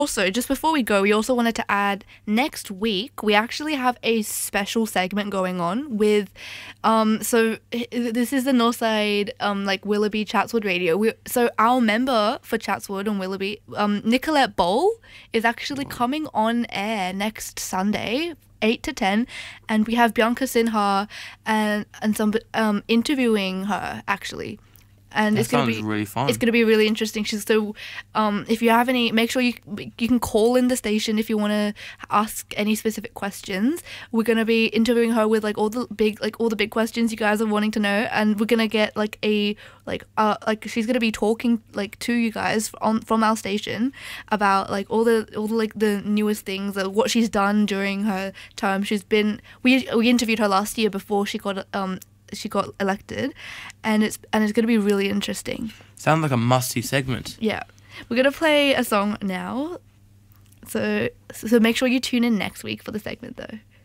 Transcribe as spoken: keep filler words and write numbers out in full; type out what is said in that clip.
Also, just before we go, we also wanted to add next week we actually have a special segment going on with, um, so h- this is the Northside, um, like Willoughby Chatswood Radio. We, so our member for Chatswood and Willoughby, um, Nicolette Bowl, is actually coming on air next Sunday, eight to ten, and we have Bianca Sinha and and some um interviewing her actually. And That it's gonna sounds be really fun. it's gonna be really interesting. She's so, um, if you have any, make sure you you can call in the station if you want to ask any specific questions. We're gonna be interviewing her with like all the big like all the big questions you guys are wanting to know, and we're gonna get like a like uh like she's gonna be talking like to you guys on from our station about like all the all the like the newest things, uh, what she's done during her term. She's been we we interviewed her last year before she got um she got elected, and it's and it's going to be really interesting. Sounds like a must-see segment. Yeah, we're going to play a song now, so so make sure you tune in next week for the segment though.